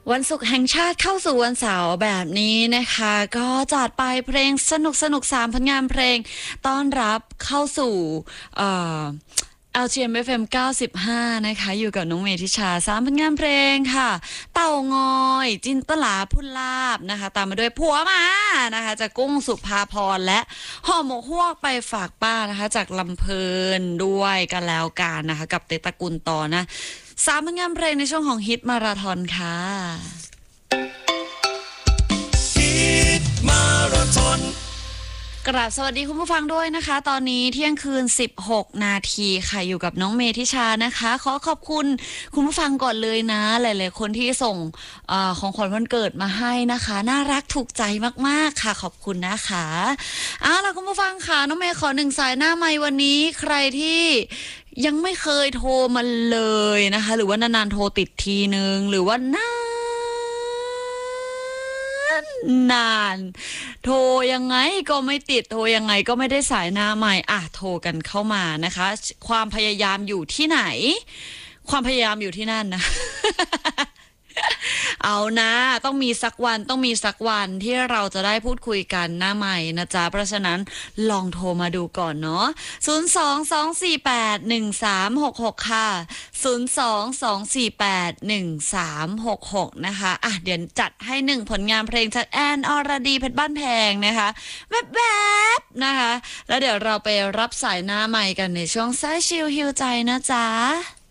วันศุกร์แห่งชาติเข้าสู่วันเสาร์แบบนี้นะคะก็จัดไปเพลงสนุก3ผลงานเพลงต้อนรับเข้าสู่เอ่อ LGM FM 95นะคะอยู่กับน้องเมธิชา3ผลงานเพลงค่ะเต่างอยจินตลาพุนลาบนะคะตามมาด้วยผัวมานะคะจากกุ้งสุภาพรและห่อหมกฮวกไปฝากป้านะคะจากลำเพลินด้วยกันแล้วกันนะคะกับเตตระกุลต่อนะ3ผลงานเพลงในช่วงของฮิตมาราธอนค่ะกราบสวัสดีคุณผู้ฟังด้วยนะคะตอนนี้เที่ยงคืน16นาทีค่ะอยู่กับน้องเมธิชานะคะขอขอบคุณคุณผู้ฟังก่อนเลยนะหลายๆคนที่ส่งของขวัญวันเกิดมาให้นะคะน่ารักถูกใจมากๆค่ะขอบคุณนะคะล่ะคุณผู้ฟังค่ะน้องเมย์ขอ1สายหน้าไมค์วันนี้ใครที่ยังไม่เคยโทรมาเลยนะคะหรือว่านานๆโทรติดทีนึงหรือว่านานโทรยังไงก็ไม่ติดโทรยังไงก็ไม่ได้สายหน้าใหม่โทรกันเข้ามานะคะความพยายามอยู่ที่ไหนความพยายามอยู่ที่นั่นนะ เอานะต้องมีสักวันที่เราจะได้พูดคุยกันหน้าใหม่นะจ๊ะเพราะฉะนั้นลองโทรมาดูก่อนเนาะ022481366ค่ะ022481366นะคะเดี๋ยวจัดให้1ผลงานเพลงจากแอนอรดีเพชรบ้านแพงนะคะแวบนะคะแล้วเดี๋ยวเราไปรับสายหน้าใหม่กันในช่วงสายชิลฮิวใจนะจ๊ะ